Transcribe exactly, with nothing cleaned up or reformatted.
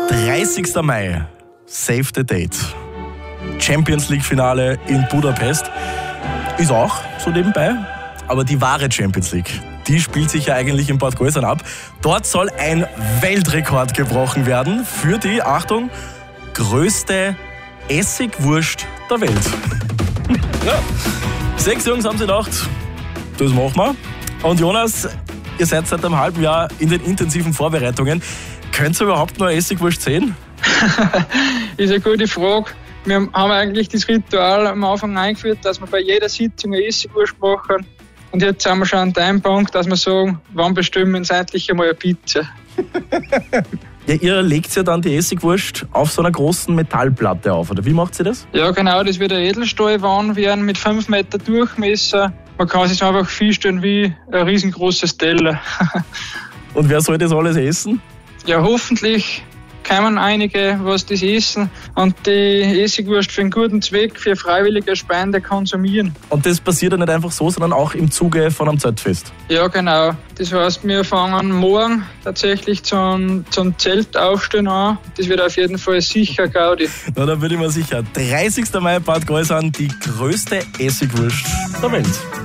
dreißigster Mai, Save the Date. Champions League Finale in Budapest. Ist auch so nebenbei. Aber die wahre Champions League, die spielt sich ja eigentlich in Bad Gäusern ab. Dort soll ein Weltrekord gebrochen werden für die, Achtung, größte Essigwurst der Welt. Ja. Sechs Jungs haben sie gedacht, das machen wir. Und Jonas, ihr seid seit einem halben Jahr in den intensiven Vorbereitungen. Könnt ihr überhaupt noch Essigwurst sehen? Ist eine gute Frage. Wir haben eigentlich das Ritual am Anfang eingeführt, dass wir bei jeder Sitzung eine Essigwurst machen. Und jetzt sind wir schon an dem Punkt, dass wir sagen, wann bestimmen wir uns endlich einmal eine Pizza. Ja, ihr legt ja dann die Essigwurst auf so einer großen Metallplatte auf, oder wie macht ihr das? Ja, genau, das wird eine Edelstahlwand werden mit fünf Meter Durchmesser. Man kann sich einfach vorstellen wie ein riesengroßes Teller. Und wer soll das alles essen? Ja, hoffentlich kommen einige, was das essen und die Essigwurst für einen guten Zweck, für freiwillige Spende konsumieren. Und das passiert ja nicht einfach so, sondern auch im Zuge von einem Zeltfest? Ja, genau. Das heißt, wir fangen morgen tatsächlich zum, zum Zeltaufstehen an. Das wird auf jeden Fall sicher Gaudi. Na, da bin ich mir sicher. dreißigster Mai Bad Gäusern, die größte Essigwurst der Welt.